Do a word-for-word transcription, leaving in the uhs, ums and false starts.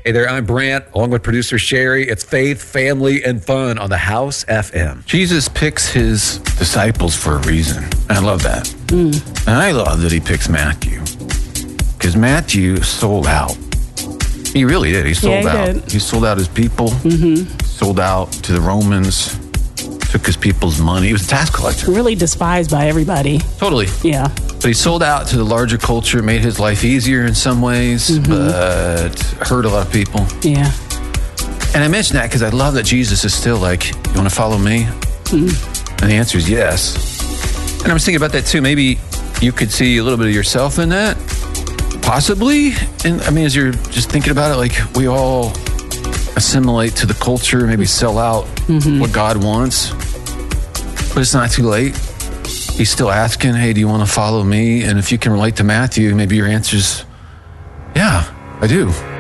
Hey there, I'm Brant, along with producer Sherry. It's faith, family, and fun on the House F M. Jesus picks his disciples for a reason. I love that. Mm. And I love that he picks Matthew. Because Matthew sold out. He really did. He sold yeah, he out. Did. He sold out his people. Mm-hmm. Sold out to the Romans. Took his people's money. He was a tax collector. Really despised by everybody. Totally. Yeah. But he sold out to the larger culture, made his life easier in some ways, mm-hmm. but hurt a lot of people. Yeah. And I mention that because I love that Jesus is still like, you want to follow me? Mm-hmm. And the answer is yes. And I was thinking about that too. Maybe you could see a little bit of yourself in that. Possibly. And I mean, as you're just thinking about it, like we all assimilate to the culture, maybe sell out mm-hmm. what God wants. But it's not too late. He's still asking, hey, do you want to follow me? And if you can relate to Matthew, maybe your answer's, yeah, I do.